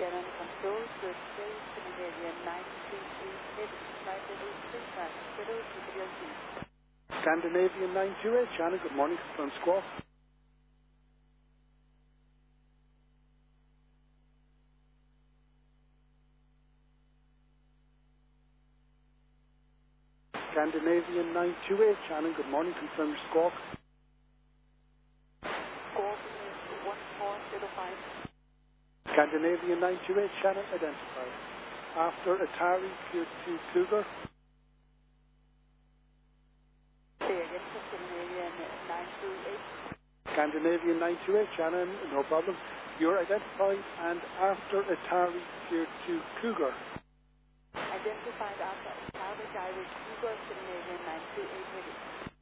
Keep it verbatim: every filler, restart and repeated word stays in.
Shannon Control, good day, Scandinavian nine three eight, heading flight level three five zero to W L T. Scandinavian nine two eight, Shannon, good morning, confirm squawk. Scandinavian nine two eight, Shannon, good morning, confirm squawk. Squawk is one four zero five. Scandinavian nine two eight, Shannon, identified. After Atari Q two Cougar. Say again, Scandinavian nine two eight. Scandinavian nine two eight, Shannon, no problem. You're identified and after Atari Q two Cougar. Identified after Atari Irish Cougar, Scandinavian nine two eight, heading.